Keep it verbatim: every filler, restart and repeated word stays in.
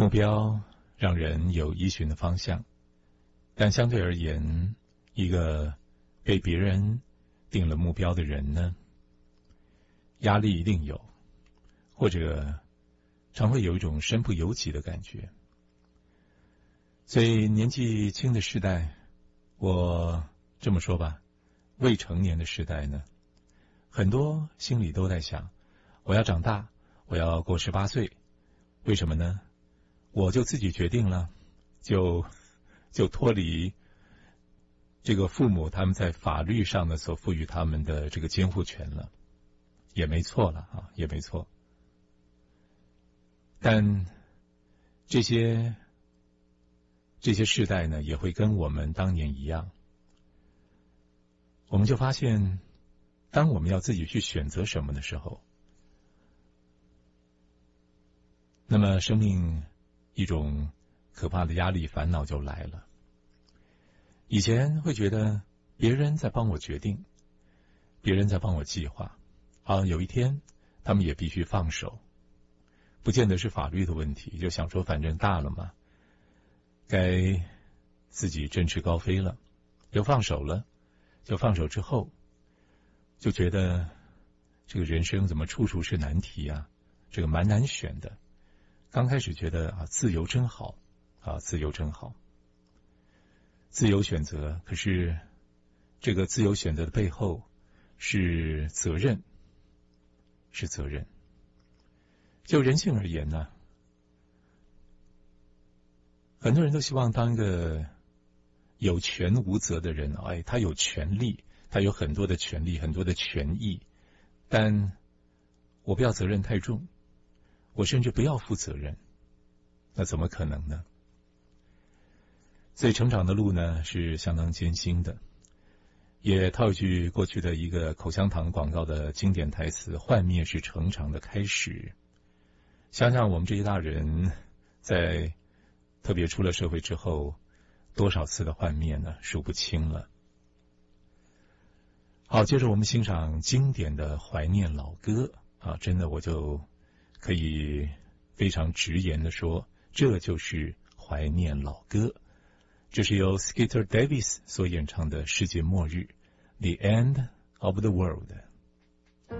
目标让人有依循的方向，但相对而言，一个被别人定了目标的人呢，压力一定有，或者常会有一种身不由己的感觉。所以年纪轻的时代，我这么说吧，未成年的时代呢，很多心里都在想，我要长大，我要过十八岁。为什么呢？我就自己决定了，就就脱离这个父母他们在法律上呢所赋予他们的这个监护权了，也没错了啊，也没错。但这些这些世代呢，也会跟我们当年一样，我们就发现，当我们要自己去选择什么的时候，那么生命一种可怕的压力烦恼就来了。以前会觉得别人在帮我决定，别人在帮我计划，好，有一天他们也必须放手，不见得是法律的问题，就想说反正大了嘛，该自己振翅高飞了，就放手了。就放手之后，就觉得这个人生怎么处处是难题啊，这个蛮难选的。刚开始觉得啊，自由真好啊，自由真好，自由选择。可是这个自由选择的背后是责任，是责任。就人性而言呢，很多人都希望当一个有权无责的人，哎，他有权利，他有很多的权利，很多的权益，但我不要责任太重，我甚至不要负责任，那怎么可能呢？所以成长的路呢是相当艰辛的。也套一句过去的一个口香糖广告的经典台词，幻灭是成长的开始。想想我们这些大人在特别出了社会之后，多少次的幻灭呢？数不清了。好，接着我们欣赏经典的怀念老歌啊，真的我就可以非常直言的说，这就是怀念老歌。这是由 Skeeter Davis 所演唱的《世界末日》 The End of the World。